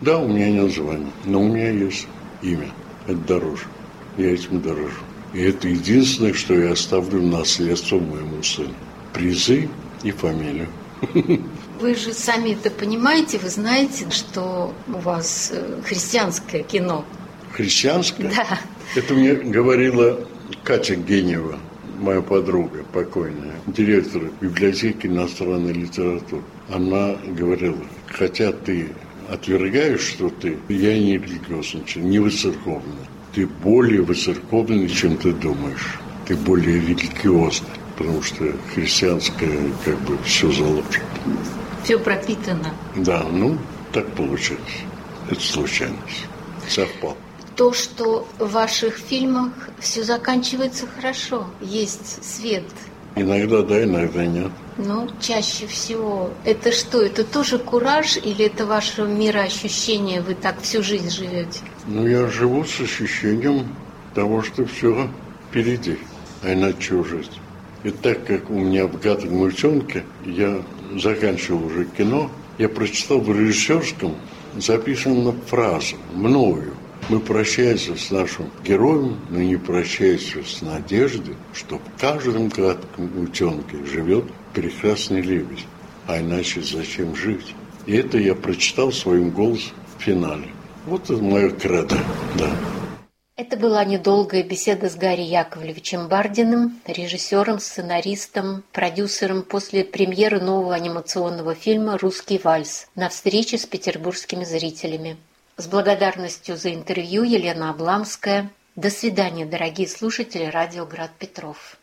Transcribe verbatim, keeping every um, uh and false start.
Да, у меня нет звания, но у меня есть имя. Это дороже. Я этим дорожу. И это единственное, что я оставлю наследство моему сыну. Призы и фамилию. Вы же сами это понимаете, вы знаете, что у вас христианское кино. Христианское? Да. Это мне говорила Катя Генева, моя подруга покойная, директор библиотеки иностранной литературы. Она говорила, хотя ты отвергаешь, что ты, я не религиозный, не выцерковленный. Ты более выцерковленный, чем ты думаешь. Ты более религиозный, потому что христианское как бы все заложено. Все пропитано. Да, ну, так получилось. Это случайность. Совпал. То, что в ваших фильмах все заканчивается хорошо, есть свет. Иногда да, иногда нет. Но чаще всего это что? Это тоже кураж или это ваше мироощущение? Вы так всю жизнь живете? Ну, я живу с ощущением того, что все впереди, а иначе чего жить. И так как у меня в «Гадком утенке» я заканчивал уже кино, я прочитал в режиссерском записанную фразу мною. Мы прощаемся с нашим героем, но не прощаемся с надеждой, что в каждом гадком утенке живет прекрасный лебедь. А иначе зачем жить? И это я прочитал своим голосом в финале. Вот это мое кредо, да. Это была недолгая беседа с Гарри Яковлевичем Бардиным, режиссером, сценаристом, продюсером после премьеры нового анимационного фильма «Русский вальс» на встрече с петербургскими зрителями. С благодарностью за интервью Елена Обламская. До свидания, дорогие слушатели радио «Град Петров».